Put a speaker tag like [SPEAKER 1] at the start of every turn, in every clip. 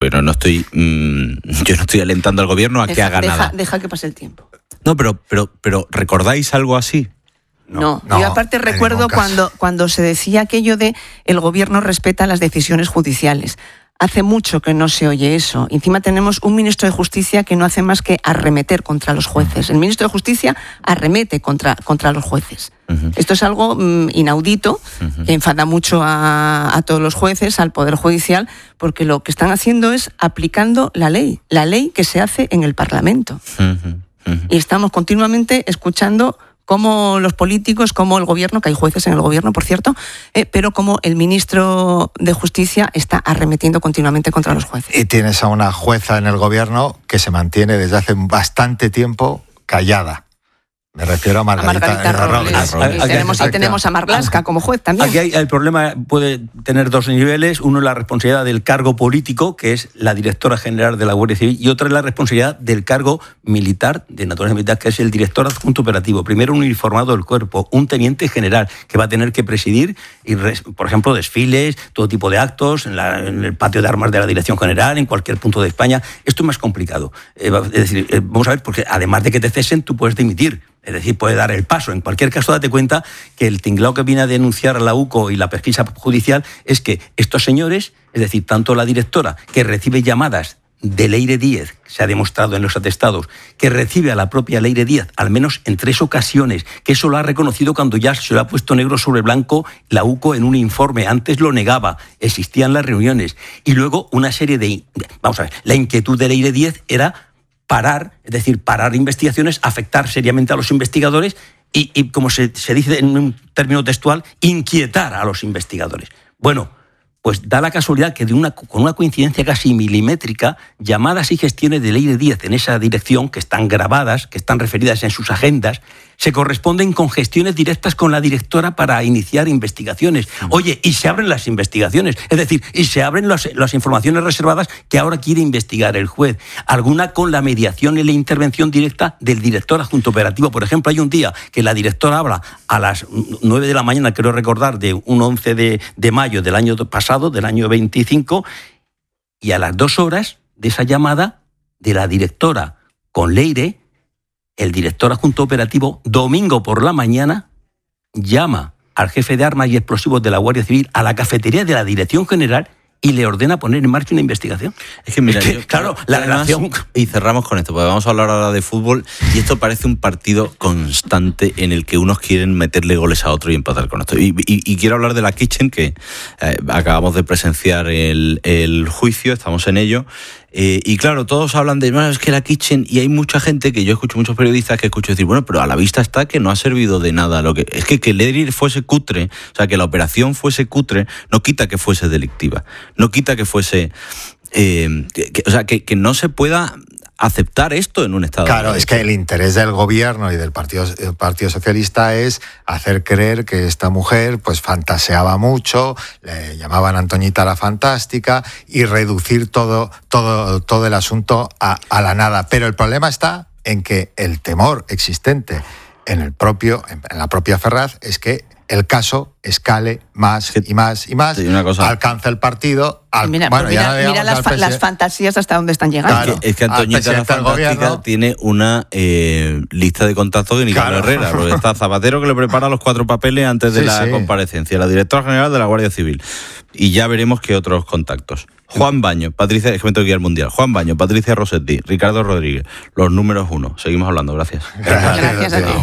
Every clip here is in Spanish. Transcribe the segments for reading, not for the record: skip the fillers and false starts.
[SPEAKER 1] Pero no estoy, yo no estoy alentando al gobierno a que haga nada.
[SPEAKER 2] Deja que pase el tiempo.
[SPEAKER 1] No, pero ¿recordáis algo así?
[SPEAKER 2] No. Yo aparte recuerdo cuando se decía aquello de el gobierno respeta las decisiones judiciales. Hace mucho que no se oye eso. Encima tenemos un ministro de Justicia que no hace más que arremeter contra los jueces. El ministro de Justicia arremete contra los jueces. Uh-huh. Esto es algo inaudito, uh-huh, que enfada mucho a todos los jueces, al Poder Judicial, porque lo que están haciendo es aplicando la ley que se hace en el Parlamento. Uh-huh. Uh-huh. Y estamos continuamente escuchando como los políticos, como el gobierno, que hay jueces en el gobierno, por cierto, pero como el ministro de Justicia está arremetiendo continuamente contra los jueces.
[SPEAKER 3] Y tienes a una jueza en el gobierno que se mantiene desde hace bastante tiempo callada. Me refiero a Margarita Robles.
[SPEAKER 2] Tenemos a Marlaska como juez también.
[SPEAKER 4] Aquí el problema puede tener dos niveles. Uno es la responsabilidad del cargo político, que es la directora general de la Guardia Civil, y otra es la responsabilidad del cargo militar, de naturaleza militar, que es el director adjunto operativo. Primero un uniformado del cuerpo, un teniente general, que va a tener que presidir, por ejemplo, desfiles, todo tipo de actos, en el patio de armas de la Dirección General, en cualquier punto de España. Esto es más complicado. Es decir, vamos a ver, porque además de que te cesen, tú puedes dimitir. Es decir, puede dar el paso. En cualquier caso, date cuenta que el tinglao que viene a denunciar a la UCO y la pesquisa judicial es que estos señores, es decir, tanto la directora, que recibe llamadas de Leire Díez, se ha demostrado en los atestados, que recibe a la propia Leire Díez, al menos en 3 ocasiones, que eso lo ha reconocido cuando ya se lo ha puesto negro sobre blanco la UCO en un informe. Antes lo negaba, existían las reuniones. Y luego una serie de... Vamos a ver, la inquietud de Leire Díez era parar investigaciones, afectar seriamente a los investigadores y como se dice en un término textual, inquietar a los investigadores. Bueno, pues da la casualidad que con una coincidencia casi milimétrica, llamadas y gestiones de Leire Díez en esa dirección, que están grabadas, que están referidas en sus agendas, se corresponden con gestiones directas con la directora para iniciar investigaciones. Oye, y se abren las investigaciones, es decir, y se abren las informaciones reservadas que ahora quiere investigar el juez. Alguna con la mediación y la intervención directa del director adjunto operativo. Por ejemplo, hay un día que la directora habla a las 9 de la mañana, creo recordar, de un 11 de mayo del año pasado, del año 25, y a las 2 horas de esa llamada de la directora con Leire, el director adjunto operativo, domingo por la mañana, llama al jefe de armas y explosivos de la Guardia Civil a la cafetería de la Dirección General y le ordena poner en marcha una investigación.
[SPEAKER 1] Es que mira, claro, la relación... Y cerramos con esto, porque vamos a hablar ahora de fútbol, y esto parece un partido constante en el que unos quieren meterle goles a otro y empatar con esto. Y quiero hablar de la Kitchen, que acabamos de presenciar el juicio, estamos en ello. Y claro, todos hablan de, es que la Kitchen, y hay mucha gente, que yo escucho muchos periodistas que escucho decir, bueno, pero a la vista está que no ha servido de nada. Es que Leire fuese cutre, o sea, que la operación fuese cutre, no quita que fuese delictiva, no quita que fuese... que no se pueda aceptar esto en un Estado.
[SPEAKER 3] Claro, es que el interés del gobierno y del Partido Socialista es hacer creer que esta mujer pues fantaseaba mucho, le llamaban Antoñita la Fantástica, y reducir todo el asunto a la nada. Pero el problema está en que el temor existente en la propia Ferraz es que el caso escale más y más y más, alcanza el partido...
[SPEAKER 2] Mira las fantasías hasta dónde están llegando.
[SPEAKER 1] Claro, es que Antoñita la Fantástica tiene una lista de contactos de Nicolás Herrera, porque está Zapatero, que le prepara los 4 papeles antes de la comparecencia, la directora general de la Guardia Civil, y ya veremos qué otros contactos. Juan Baño, Patricia, es que me tengo que ir al Mundial. Juan Baño, Patricia Rossetti, Ricardo Rodríguez, los números 1. Seguimos hablando, gracias.
[SPEAKER 2] Gracias a ti.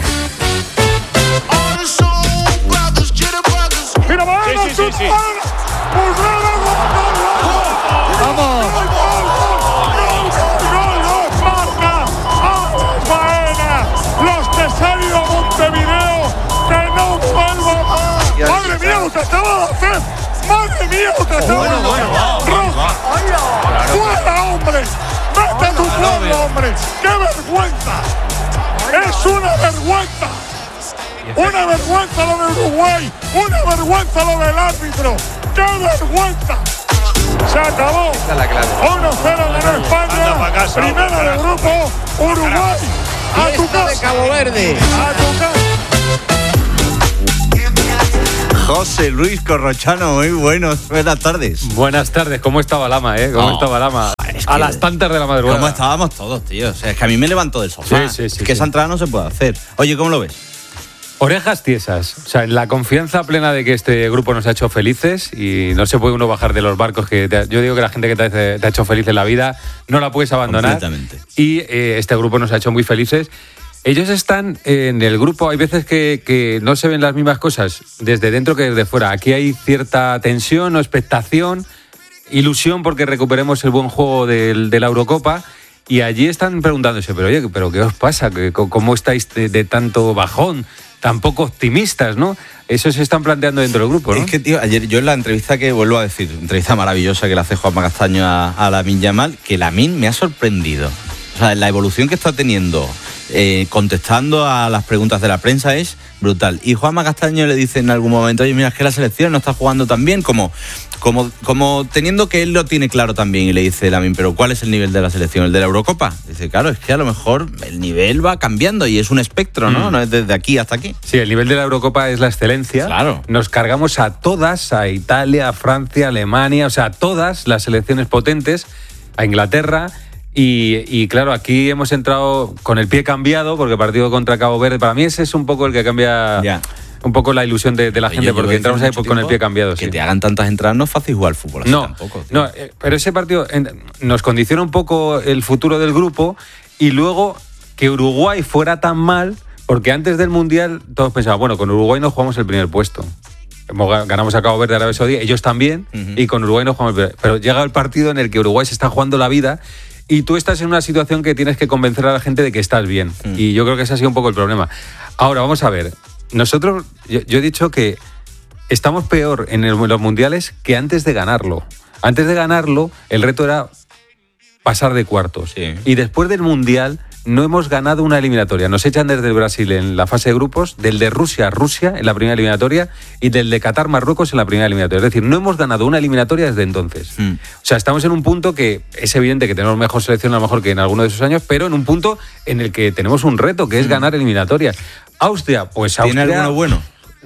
[SPEAKER 5] ¡Mira, vamos! Sí. ¡Vamos! ¡Marca! ¡Faena! ¡Los que se han ido a Montevideo! ¡Que no vuelvan! ¡Madre mía, lo que acaba de hacer! ¡Madre mía, lo que acaba de hacer! ¡Roja! ¡Fuera, hombre! ¡Vete a tu pueblo, hombre! ¡Qué vergüenza! ¡Es una vergüenza! ¡Una vergüenza lo de Uruguay! ¡Una vergüenza lo del árbitro! ¡Qué vergüenza! ¡Se acabó! 1-0 ganó España. Primera del grupo. Uruguay. A tu casa.
[SPEAKER 6] de Cabo Verde.
[SPEAKER 5] A tu casa.
[SPEAKER 1] José Luis Corrochano, muy buenas tardes.
[SPEAKER 6] Buenas tardes, ¿cómo estaba Lama, ¿Cómo estaba Lama? A las tantas de la madrugada.
[SPEAKER 1] ¿Cómo estábamos todos, tío? O sea, es que a mí me levantó del sofá.
[SPEAKER 6] Sí.
[SPEAKER 1] Que esa entrada no se puede hacer. Oye, ¿cómo lo ves?
[SPEAKER 6] Orejas tiesas, o sea, en la confianza plena de que este grupo nos ha hecho felices y no se puede uno bajar de los barcos. Yo digo que la gente que te ha hecho feliz en la vida no la puedes abandonar.
[SPEAKER 1] Completamente.
[SPEAKER 6] Y este grupo nos ha hecho muy felices. Ellos están en el grupo, hay veces que no se ven las mismas cosas desde dentro que desde fuera. Aquí hay cierta tensión o expectación, ilusión porque recuperemos el buen juego de la Eurocopa. Y allí están preguntándose, pero ¿qué os pasa? ¿Cómo estáis de tanto bajón? Tan poco optimistas, ¿no? Eso se están planteando dentro del grupo, ¿no?
[SPEAKER 1] Es que, tío, ayer yo en la entrevista que vuelvo a decir, entrevista maravillosa que le hace Juanma Castaño a Lamine Yamal, que Lamine me ha sorprendido. O sea, la evolución que está teniendo contestando a las preguntas de la prensa es brutal. Y Juanma Castaño le dice en algún momento, oye, mira, es que la selección no está jugando tan bien, como teniendo que él lo tiene claro también. Y le dice Lamine, pero ¿cuál es el nivel de la selección? ¿El de la Eurocopa? Dice, claro, es que a lo mejor el nivel va cambiando y es un espectro, ¿no? No es desde aquí hasta aquí.
[SPEAKER 6] Sí, el nivel de la Eurocopa es la excelencia.
[SPEAKER 1] Claro.
[SPEAKER 6] Nos cargamos a todas, a Italia, a Francia, Alemania, o sea, a todas las selecciones potentes, a Inglaterra. Y claro, aquí hemos entrado con el pie cambiado, porque el partido contra Cabo Verde, para mí ese es un poco el que cambia un poco la ilusión de la gente, porque entramos ahí con el pie cambiado.
[SPEAKER 1] Que te hagan tantas entradas no es fácil jugar al fútbol así tampoco. Tío.
[SPEAKER 6] No, pero ese partido nos condiciona un poco el futuro del grupo, y luego que Uruguay fuera tan mal, porque antes del Mundial todos pensaban, bueno, con Uruguay nos jugamos el primer puesto. Ganamos a Cabo Verde, Arabia Saudí, ellos también, y con Uruguay nos jugamos el primer. Pero llega el partido en el que Uruguay se está jugando la vida, y tú estás en una situación que tienes que convencer a la gente de que estás bien. Y yo creo que ese ha sido un poco el problema. Ahora, vamos a ver. Nosotros, yo he dicho que estamos peor en los mundiales que antes de ganarlo. Antes de ganarlo, el reto era pasar de cuartos.
[SPEAKER 1] Sí.
[SPEAKER 6] Y después del mundial no hemos ganado una eliminatoria. Nos echan desde el Brasil en la fase de grupos, del de Rusia en la primera eliminatoria y del de Qatar-Marruecos en la primera eliminatoria. Es decir, no hemos ganado una eliminatoria desde entonces. O sea, estamos en un punto que es evidente que tenemos mejor selección a lo mejor que en alguno de esos años, pero en un punto en el que tenemos un reto, que es ganar eliminatorias. Austria, pues Austria...
[SPEAKER 1] ¿Tiene alguno bueno?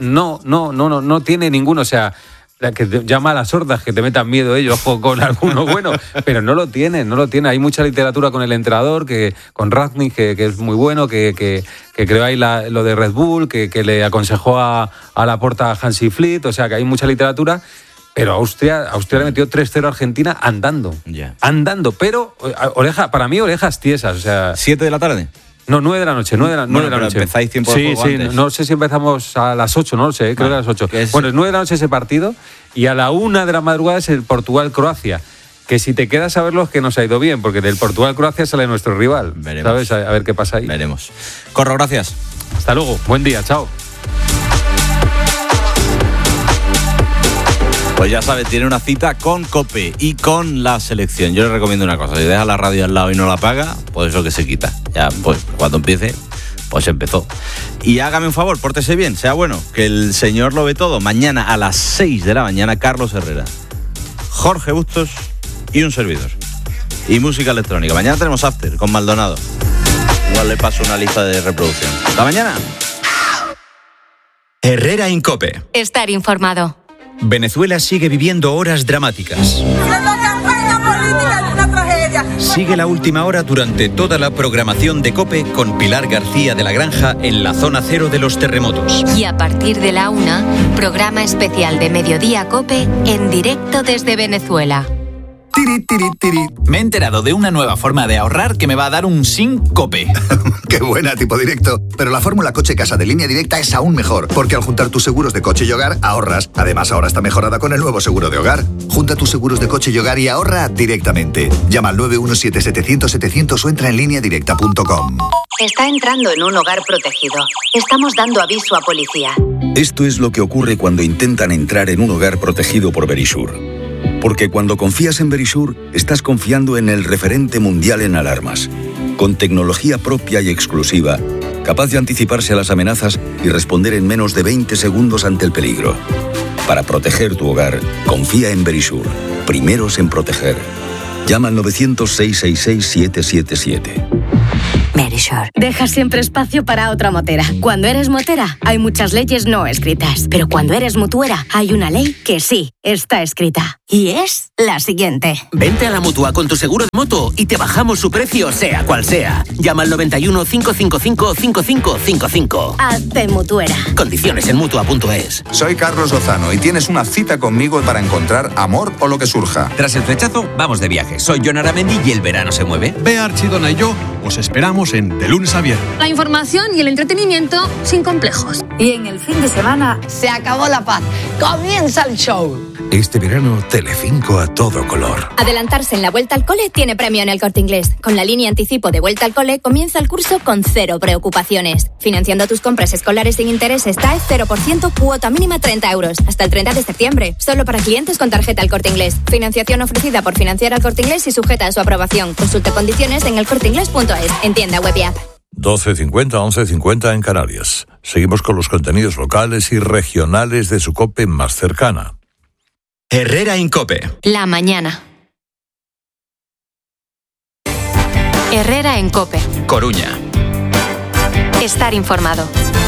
[SPEAKER 6] No tiene ninguno. O sea, que llama a las sordas que te metan miedo ellos con alguno bueno, pero no lo tiene. Hay mucha literatura con el entrenador, con Rangnick, que es muy bueno, que creó ahí lo de Red Bull, que le aconsejó a Laporta a Hansi Flick, o sea que hay mucha literatura, pero Austria le metió 3-0 a Argentina andando, pero para mí orejas tiesas, o sea...
[SPEAKER 1] 7 de la tarde.
[SPEAKER 6] No, 9 de la noche. 9 de la noche.
[SPEAKER 1] Empezáis tiempo de juego antes.
[SPEAKER 6] No sé si empezamos a las 8, no lo sé, creo que a las 8. Bueno, es 9 de la noche ese partido, y a la 1 de la madrugada es el Portugal-Croacia. Que si te quedas a verlo es que nos ha ido bien, porque del Portugal-Croacia sale nuestro rival.
[SPEAKER 1] Veremos.
[SPEAKER 6] ¿Sabes? A ver qué pasa ahí.
[SPEAKER 1] Veremos. Corro, gracias.
[SPEAKER 6] Hasta luego. Buen día. Chao.
[SPEAKER 1] Pues ya sabes, tiene una cita con COPE y con la selección. Yo le recomiendo una cosa, si deja la radio al lado y no la apaga, pues eso que se quita. Ya, pues cuando empiece, pues empezó. Y hágame un favor, pórtese bien, sea bueno, que el señor lo ve todo. Mañana a las 6 de la mañana, Carlos Herrera, Jorge Bustos y un servidor. Y música electrónica. Mañana tenemos After con Maldonado. Igual le paso una lista de reproducción. ¡Hasta mañana!
[SPEAKER 7] Herrera en COPE.
[SPEAKER 8] Estar informado.
[SPEAKER 7] Venezuela sigue viviendo horas dramáticas. Sigue la última hora durante toda la programación de COPE con Pilar García de la Granja en la zona cero de los terremotos.
[SPEAKER 8] Y a partir de la 1, programa especial de Mediodía COPE en directo desde Venezuela.
[SPEAKER 9] Me he enterado de una nueva forma de ahorrar que me va a dar un SINCOPE.
[SPEAKER 10] ¡Qué buena, tipo directo! Pero la fórmula coche-casa de Línea Directa es aún mejor, porque al juntar tus seguros de coche y hogar, ahorras. Además, ahora está mejorada con el nuevo seguro de hogar. Junta tus seguros de coche y hogar y ahorra directamente. Llama al 917-700-700 o entra en lineadirecta.com.
[SPEAKER 11] Está entrando en un hogar protegido. Estamos dando aviso a policía.
[SPEAKER 12] Esto es lo que ocurre cuando intentan entrar en un hogar protegido por Verisure. Porque cuando confías en Verisure, estás confiando en el referente mundial en alarmas, con tecnología propia y exclusiva, capaz de anticiparse a las amenazas y responder en menos de 20 segundos ante el peligro. Para proteger tu hogar, confía en Verisure, primeros en proteger. Llama al 900-666-777.
[SPEAKER 13] Verisure. Deja siempre espacio para otra motera. Cuando eres motera, hay muchas leyes no escritas. Pero cuando eres mutuera, hay una ley que sí está escrita. Y es la siguiente.
[SPEAKER 14] Vente a la Mutua con tu seguro de moto y te bajamos su precio, sea cual sea. Llama al 91 555 5555.
[SPEAKER 13] Hazte mutuera.
[SPEAKER 14] Condiciones en Mutua.es.
[SPEAKER 15] Soy Carlos Lozano y tienes una cita conmigo para encontrar amor o lo que surja.
[SPEAKER 16] Tras el flechazo, vamos de viaje. Soy Jon Aramendi y el verano se mueve.
[SPEAKER 17] Bea Archidona y yo os esperamos en De Lunes a Viernes.
[SPEAKER 18] La información y el entretenimiento sin complejos.
[SPEAKER 19] Y en el fin de semana
[SPEAKER 20] se acabó la paz. Comienza el show.
[SPEAKER 21] Este verano, Telecinco a todo color.
[SPEAKER 22] Adelantarse en la Vuelta al Cole tiene premio en El Corte Inglés. Con la línea anticipo de Vuelta al Cole comienza el curso con 0 preocupaciones. Financiando tus compras escolares sin intereses TAE 0%, cuota mínima 30 euros. Hasta el 30 de septiembre. Solo para clientes con tarjeta El Corte Inglés. Financiación ofrecida por Financiar al Corte Inglés y sujeta a su aprobación. Consulte condiciones en elcorteinglés.es. En tienda web y app.
[SPEAKER 23] 12:50, 11:50 en Canarias. Seguimos con los contenidos locales y regionales de su COPE más cercana.
[SPEAKER 7] Herrera en COPE.
[SPEAKER 8] La mañana. Herrera en COPE.
[SPEAKER 7] Coruña.
[SPEAKER 8] Estar informado.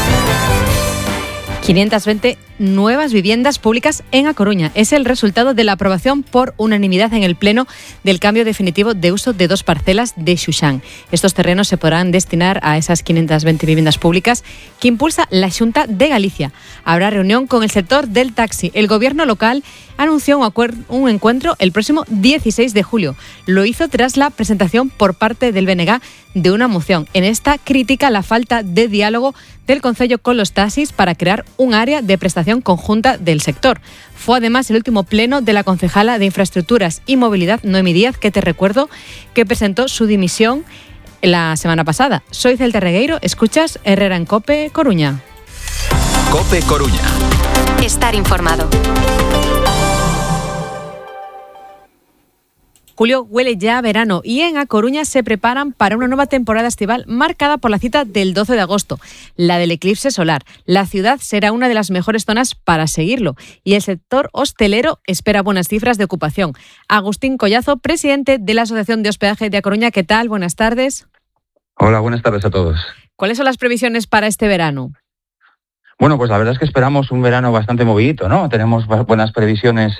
[SPEAKER 24] 520 nuevas viviendas públicas en A Coruña. Es el resultado de la aprobación por unanimidad en el Pleno del cambio definitivo de uso de 2 parcelas de Xuxán. Estos terrenos se podrán destinar a esas 520 viviendas públicas que impulsa la Xunta de Galicia. Habrá reunión con el sector del taxi. El gobierno local anunció un encuentro el próximo 16 de julio. Lo hizo tras la presentación por parte del BNG de una moción. En esta critica la falta de diálogo del Concello con los taxis para crear un área de prestación conjunta del sector. Fue además el último pleno de la concejala de Infraestructuras y Movilidad, Noemi Díaz, que te recuerdo que presentó su dimisión la semana pasada. Soy Celta Regueiro, escuchas Herrera en COPE Coruña.
[SPEAKER 7] COPE Coruña.
[SPEAKER 8] Estar informado.
[SPEAKER 24] Julio huele ya a verano y en A Coruña se preparan para una nueva temporada estival marcada por la cita del 12 de agosto, la del eclipse solar. La ciudad será una de las mejores zonas para seguirlo y el sector hostelero espera buenas cifras de ocupación. Agustín Collazo, presidente de la Asociación de Hospedaje de A Coruña, ¿qué tal? Buenas tardes.
[SPEAKER 25] Hola, buenas tardes a todos.
[SPEAKER 24] ¿Cuáles son las previsiones para este verano?
[SPEAKER 25] Bueno, pues la verdad es que esperamos un verano bastante movidito, ¿no? Tenemos buenas previsiones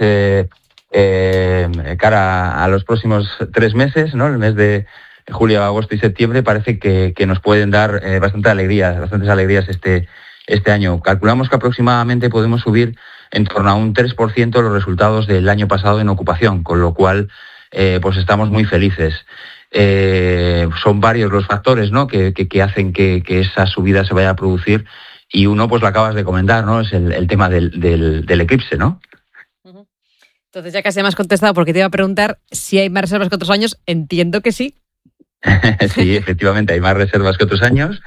[SPEAKER 25] cara a los próximos 3 meses, ¿no? El mes de julio, agosto y septiembre parece que nos pueden dar bastantes alegrías este año. Calculamos que aproximadamente podemos subir en torno a un 3% los resultados del año pasado en ocupación, con lo cual pues estamos muy felices. Son varios los factores, ¿no? que hacen que esa subida se vaya a producir, y uno pues lo acabas de comentar, ¿no? Es el tema del eclipse, ¿no?
[SPEAKER 24] Entonces, ya casi me has contestado, porque te iba a preguntar si hay más reservas que otros años. Entiendo que sí.
[SPEAKER 25] Sí, efectivamente, hay más reservas que otros años.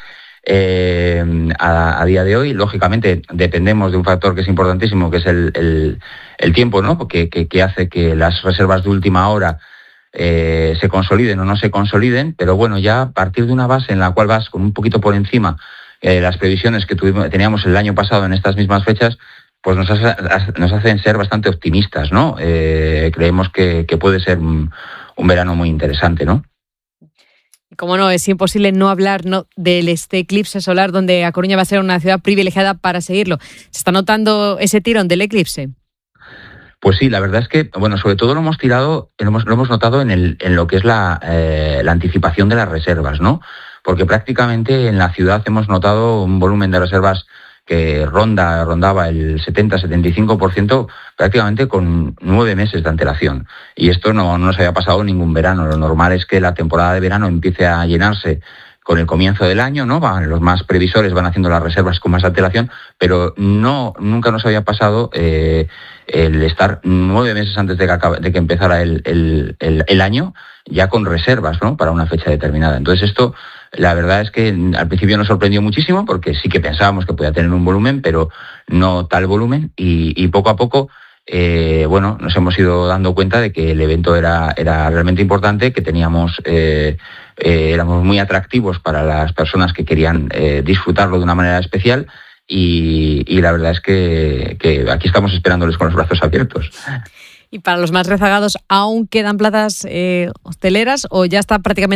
[SPEAKER 25] A día de hoy, lógicamente, dependemos de un factor que es importantísimo, que es el tiempo, ¿no? Que hace que las reservas de última hora se consoliden o no se consoliden. Pero bueno, ya a partir de una base en la cual vas con un poquito por encima las previsiones que teníamos el año pasado en estas mismas fechas, pues nos hacen ser bastante optimistas, ¿no? Creemos que puede ser un verano muy interesante, ¿no?
[SPEAKER 24] Como no, es imposible no hablar del eclipse solar, donde A Coruña va a ser una ciudad privilegiada para seguirlo. ¿Se está notando ese tirón del eclipse?
[SPEAKER 25] Pues sí, la verdad es que, bueno, sobre todo lo hemos notado en lo que es la anticipación de las reservas, ¿no? Porque prácticamente en la ciudad hemos notado un volumen de reservas que rondaba el 70-75% prácticamente con 9 meses de antelación. Y esto no nos había pasado ningún verano. Lo normal es que la temporada de verano empiece a llenarse con el comienzo del año, ¿no? Los más previsores van haciendo las reservas con más antelación, pero nunca nos había pasado el estar 9 meses antes de que empezara el año ya con reservas, ¿no? Para una fecha determinada. Entonces esto, la verdad es que al principio nos sorprendió muchísimo, porque sí que pensábamos que podía tener un volumen, pero no tal volumen, y poco a poco nos hemos ido dando cuenta de que el evento era realmente importante, que teníamos éramos muy atractivos para las personas que querían disfrutarlo de una manera especial, y la verdad es que aquí estamos esperándoles con los brazos abiertos.
[SPEAKER 24] Y para los más rezagados, ¿aún quedan plazas hosteleras o ya está prácticamente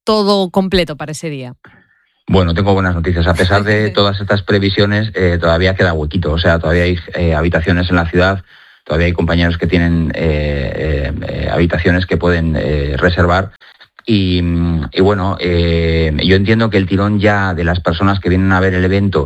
[SPEAKER 24] todo completo para ese día?
[SPEAKER 25] Bueno, tengo buenas noticias. A pesar de todas estas previsiones, todavía queda huequito. O sea, todavía hay habitaciones en la ciudad, todavía hay compañeros que tienen habitaciones que pueden reservar. Y bueno, yo entiendo que el tirón ya de las personas que vienen a ver el evento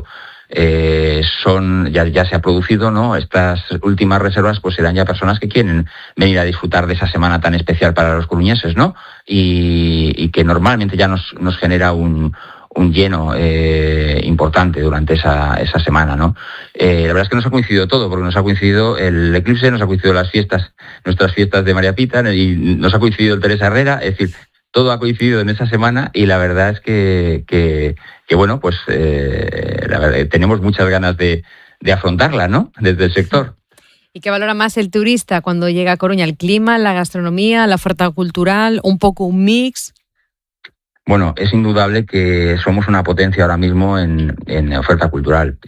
[SPEAKER 25] ya se ha producido, ¿no? Estas últimas reservas pues serán ya personas que quieren venir a disfrutar de esa semana tan especial para los coruñeses, ¿no? Y que normalmente ya nos genera un lleno importante durante esa semana, ¿no? La verdad es que nos ha coincidido todo, porque nos ha coincidido el eclipse, nos ha coincidido nuestras fiestas de María Pita, y nos ha coincidido el Teresa Herrera, es decir, todo ha coincidido en esa semana, y la verdad es que bueno, pues la verdad, tenemos muchas ganas de afrontarla, ¿no? Desde el sector.
[SPEAKER 24] ¿Y qué valora más el turista cuando llega a Coruña? ¿El clima, la gastronomía, la oferta cultural, un poco un mix?
[SPEAKER 25] Bueno, es indudable que somos una potencia ahora mismo en oferta cultural,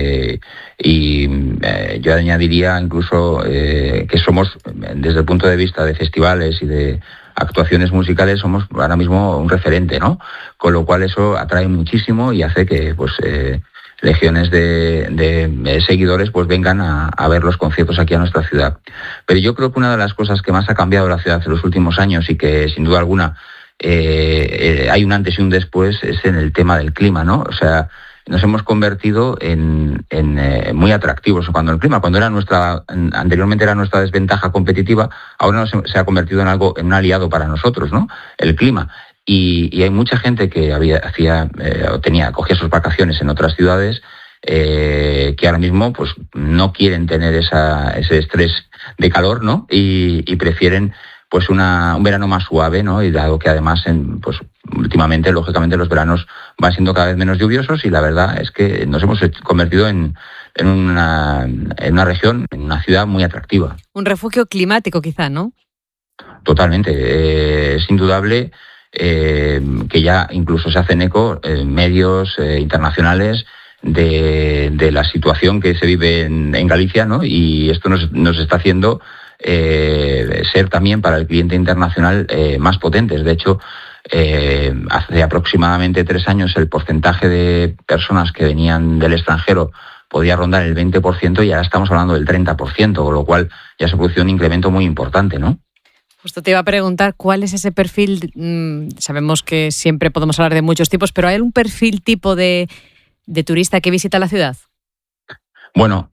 [SPEAKER 25] yo añadiría incluso que somos, desde el punto de vista de festivales y de actuaciones musicales, somos ahora mismo un referente, ¿no? Con lo cual eso atrae muchísimo y hace que pues legiones de seguidores pues vengan a ver los conciertos aquí a nuestra ciudad. Pero yo creo que una de las cosas que más ha cambiado la ciudad en los últimos años, y que sin duda alguna hay un antes y un después, es en el tema del clima, ¿no? O sea, nos hemos convertido en muy atractivos. Cuando era anteriormente era nuestra desventaja competitiva, ahora se ha convertido en un aliado para nosotros, ¿no? El clima. Y hay mucha gente que cogía sus vacaciones en otras ciudades, que ahora mismo pues no quieren tener ese estrés de calor, ¿no? Y prefieren pues un verano más suave, ¿no? Y dado que además pues últimamente, lógicamente, los veranos van siendo cada vez menos lluviosos, y la verdad es que nos hemos convertido en una región, en una ciudad muy atractiva.
[SPEAKER 24] Un refugio climático quizá, ¿no?
[SPEAKER 25] Totalmente. Es indudable que ya incluso se hacen eco medios internacionales de la situación que se vive en Galicia, ¿no? Y esto nos está haciendo ser también para el cliente internacional más potentes. De hecho, hace aproximadamente 3 años el porcentaje de personas que venían del extranjero podía rondar el 20%, y ahora estamos hablando del 30%, con lo cual ya se produjo un incremento muy importante, ¿no?
[SPEAKER 24] Justo te iba a preguntar cuál es ese perfil. Sabemos que siempre podemos hablar de muchos tipos, pero ¿hay un perfil tipo de turista que visita la ciudad?
[SPEAKER 25] Bueno,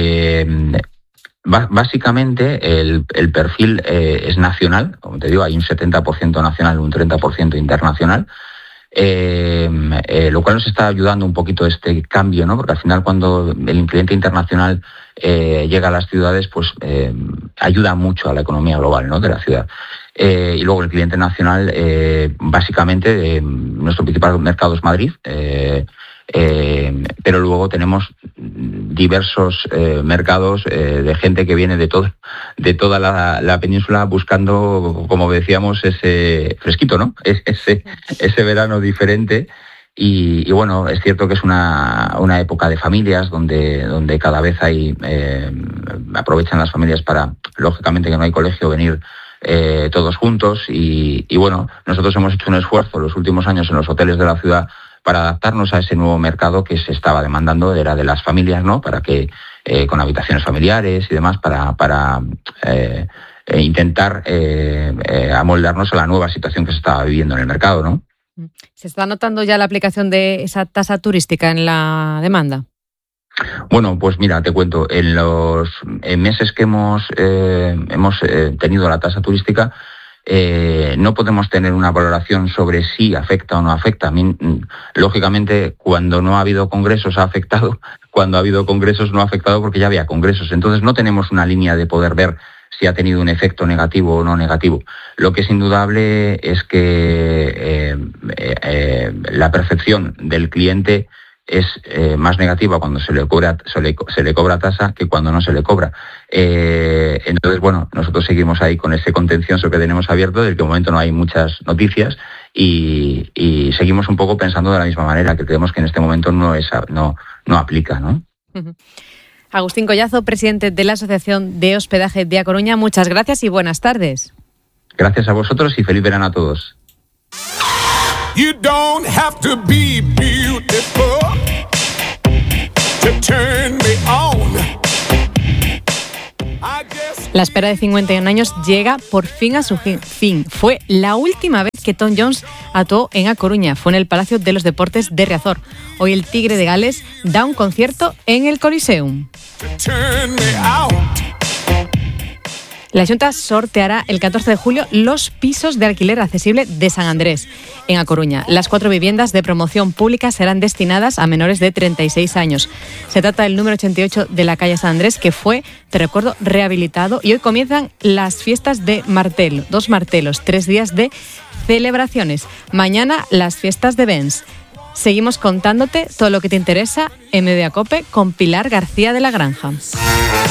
[SPEAKER 25] básicamente el perfil es nacional, como te digo, hay un 70% nacional, un 30% internacional, lo cual nos está ayudando un poquito este cambio, ¿no? Porque al final, cuando el cliente internacional llega a las ciudades, pues ayuda mucho a la economía global, ¿no? De la ciudad. Y luego el cliente nacional, básicamente, nuestro principal mercado es Madrid, pero luego tenemos diversos mercados de gente que viene de toda la península buscando, como decíamos, ese fresquito, ¿no? Ese verano diferente. Y bueno, es cierto que es una época de familias donde cada vez aprovechan las familias para, lógicamente, que no hay colegio, venir todos juntos. Y bueno, nosotros hemos hecho un esfuerzo los últimos años en los hoteles de la ciudad para adaptarnos a ese nuevo mercado que se estaba demandando, era de las familias, ¿no? Para que con habitaciones familiares y demás, para intentar amoldarnos a la nueva situación que se estaba viviendo en el mercado, ¿no?
[SPEAKER 24] ¿Se está notando ya la aplicación de esa tasa turística en la demanda?
[SPEAKER 25] Bueno, pues mira, te cuento, en los meses que hemos tenido la tasa turística, no podemos tener una valoración sobre si afecta o no afecta. A mí, lógicamente, cuando no ha habido congresos ha afectado, cuando ha habido congresos no ha afectado porque ya había congresos. Entonces no tenemos una línea de poder ver si ha tenido un efecto negativo o no negativo. Lo que es indudable es que la percepción del cliente es más negativa cuando se le cobra tasa que cuando no se le cobra. Entonces, bueno, nosotros seguimos ahí con ese contencioso que tenemos abierto, del que de momento no hay muchas noticias, y seguimos un poco pensando de la misma manera, que creemos que en este momento no aplica, ¿no?
[SPEAKER 24] Agustín Collazo, presidente de la Asociación de Hospedaje de A Coruña, muchas gracias y buenas tardes.
[SPEAKER 25] Gracias a vosotros y feliz verano a todos.
[SPEAKER 2] You don't have to be beautiful to turn me on.
[SPEAKER 24] La espera de 51 años llega por fin a su fin. Fue la última vez que Tom Jones actuó en A Coruña. Fue en el Palacio de los Deportes de Riazor. Hoy el Tigre de Gales da un concierto en el Coliseum. La Xunta sorteará el 14 de julio los pisos de alquiler accesible de San Andrés, en A Coruña. Las 4 viviendas de promoción pública serán destinadas a menores de 36 años. Se trata del número 88 de la calle San Andrés, que fue, te recuerdo, rehabilitado. Y hoy comienzan las fiestas de Martelo, 2 martelos, 3 días de celebraciones. Mañana las fiestas de Benz. Seguimos contándote todo lo que te interesa en Mediodía Cope con Pilar García de la Granja.